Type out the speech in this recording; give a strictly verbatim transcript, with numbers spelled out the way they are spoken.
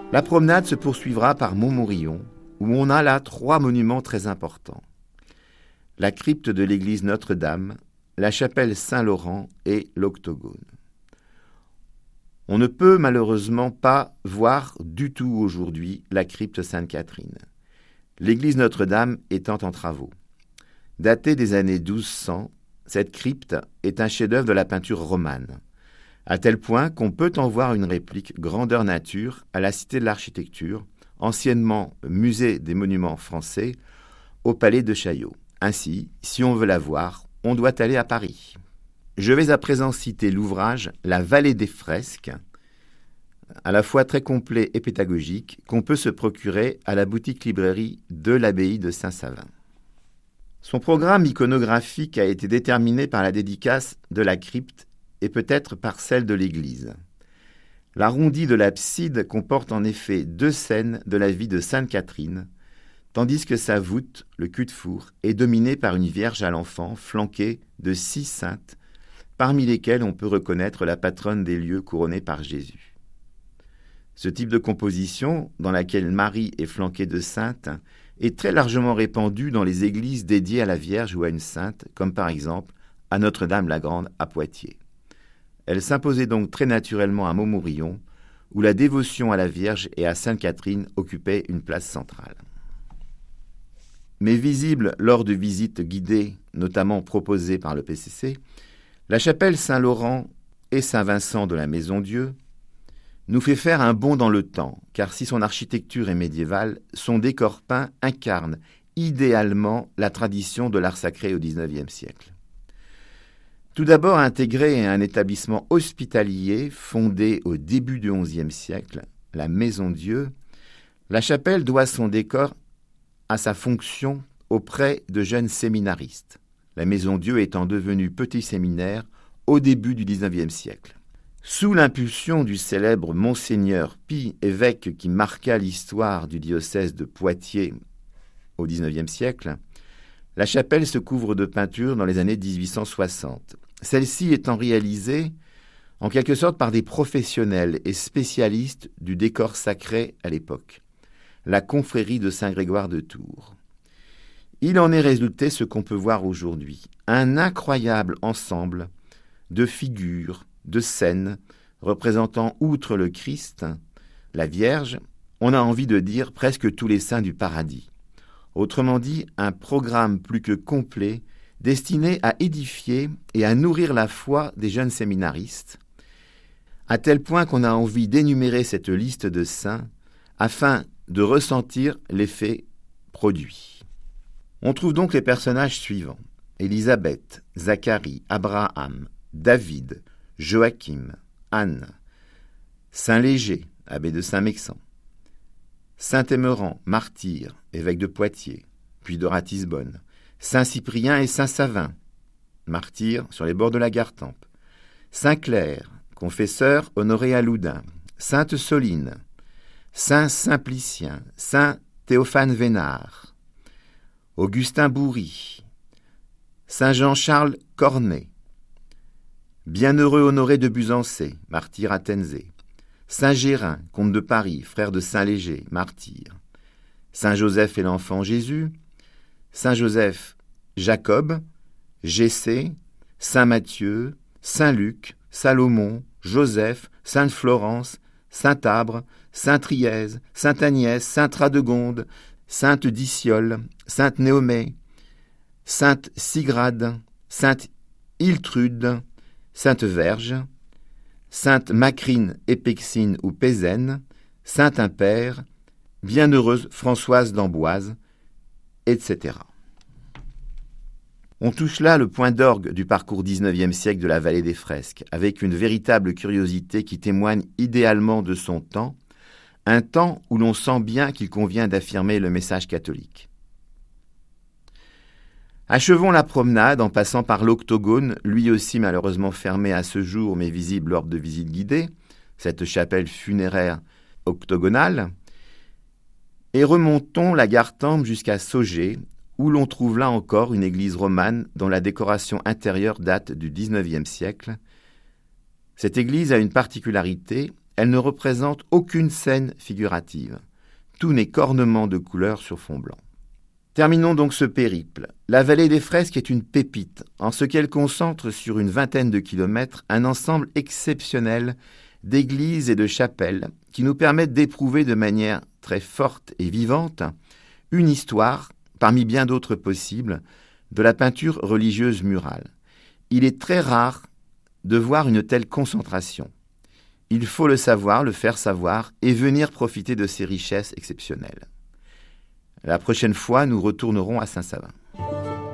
La promenade se poursuivra par Montmorillon, où on a là trois monuments très importants. La crypte de l'église Notre-Dame, la chapelle Saint-Laurent et l'Octogone. On ne peut malheureusement pas voir du tout aujourd'hui la crypte Sainte-Catherine, l'église Notre-Dame étant en travaux. Datée des années douze cents, cette crypte est un chef-d'œuvre de la peinture romane, à tel point qu'on peut en voir une réplique grandeur nature à la Cité de l'Architecture, anciennement musée des monuments français, au palais de Chaillot. Ainsi, si on veut la voir, on doit aller à Paris. Je vais à présent citer l'ouvrage « La vallée des fresques », à la fois très complet et pédagogique, qu'on peut se procurer à la boutique-librairie de l'abbaye de Saint-Savin. Son programme iconographique a été déterminé par la dédicace de la crypte et peut-être par celle de l'église. L'arrondi de l'abside comporte en effet deux scènes de la vie de Sainte Catherine, tandis que sa voûte, le cul-de-four, est dominée par une Vierge à l'enfant flanquée de six saintes, parmi lesquelles on peut reconnaître la patronne des lieux couronnée par Jésus. Ce type de composition, dans laquelle Marie est flanquée de saintes, est très largement répandu dans les églises dédiées à la Vierge ou à une sainte, comme par exemple à Notre-Dame-la-Grande à Poitiers. Elle s'imposait donc très naturellement à Montmorillon, où la dévotion à la Vierge et à Sainte Catherine occupait une place centrale. Mais visible lors de visites guidées, notamment proposées par le P C C, la chapelle Saint-Laurent et Saint-Vincent de la Maison-Dieu nous fait faire un bond dans le temps, car si son architecture est médiévale, son décor peint incarne idéalement la tradition de l'art sacré au dix-neuvième siècle. Tout d'abord intégré à un établissement hospitalier fondé au début du onzième siècle, la Maison-Dieu, la chapelle doit son décor à sa fonction auprès de jeunes séminaristes, la Maison-Dieu étant devenue petit séminaire au début du dix-neuvième siècle. Sous l'impulsion du célèbre Monseigneur Pie, évêque qui marqua l'histoire du diocèse de Poitiers au dix-neuvième siècle, la chapelle se couvre de peintures dans les années dix-huit cent soixante. Celle-ci étant réalisée en quelque sorte par des professionnels et spécialistes du décor sacré à l'époque, la confrérie de Saint-Grégoire de Tours. Il en est résulté ce qu'on peut voir aujourd'hui, un incroyable ensemble de figures, de scènes représentant, outre le Christ, la Vierge, on a envie de dire presque tous les saints du paradis. Autrement dit, un programme plus que complet destiné à édifier et à nourrir la foi des jeunes séminaristes, à tel point qu'on a envie d'énumérer cette liste de saints afin de ressentir l'effet produit. On trouve donc les personnages suivants: Élisabeth, Zacharie, Abraham, David, Joachim, Anne, Saint Léger, abbé de Saint-Mexan, Saint Émerand, martyr, évêque de Poitiers, puis de Ratisbonne, Saint Cyprien et Saint Savin, martyrs sur les bords de la Gartempe, Saint Clair, confesseur honoré à Loudun, Sainte Soline, Saint Simplicien, Saint Théophane Vénard, Augustin Bourri, Saint Jean-Charles Cornet, Bienheureux Honoré de Buzancé, martyr à Tenzé, Saint Gérin, comte de Paris, frère de Saint Léger, martyr, Saint Joseph et l'enfant Jésus, Saint Joseph Jacob, Gessé, Saint Matthieu, Saint Luc, Salomon, Joseph, Sainte Florence, Saint Abre, Sainte Trièse, Sainte Agnès, Sainte Radegonde, Sainte Diciole, Sainte Néomée, Sainte Sigrade, Sainte Iltrude, Sainte Verge, Sainte Macrine Épexine ou Pézène, Saint Impère, Bienheureuse Françoise d'Amboise, et cetera. On touche là le point d'orgue du parcours dix-neuvième siècle de la vallée des fresques, avec une véritable curiosité qui témoigne idéalement de son temps, un temps où l'on sent bien qu'il convient d'affirmer le message catholique. Achevons la promenade en passant par l'Octogone, lui aussi malheureusement fermé à ce jour mais visible lors de visites guidées, cette chapelle funéraire octogonale, et remontons la Gartempe jusqu'à Saugé, où l'on trouve là encore une église romane dont la décoration intérieure date du dix-neuvième siècle. Cette église a une particularité, elle ne représente aucune scène figurative. Tout n'est qu'ornement de couleurs sur fond blanc. Terminons donc ce périple. La vallée des Fresques est une pépite, en ce qu'elle concentre sur une vingtaine de kilomètres un ensemble exceptionnel d'églises et de chapelles qui nous permettent d'éprouver de manière très forte et vivante une histoire, parmi bien d'autres possibles, de la peinture religieuse murale. Il est très rare de voir une telle concentration. Il faut le savoir, le faire savoir et venir profiter de ces richesses exceptionnelles. La prochaine fois, nous retournerons à Saint-Savin.